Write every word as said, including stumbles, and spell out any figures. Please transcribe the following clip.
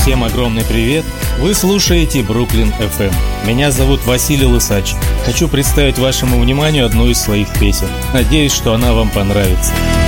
Всем огромный привет! Вы слушаете Бруклин эф эм. Меня зовут Василий Лысач. Хочу представить вашему вниманию одну из своих песен. Надеюсь, что она вам понравится.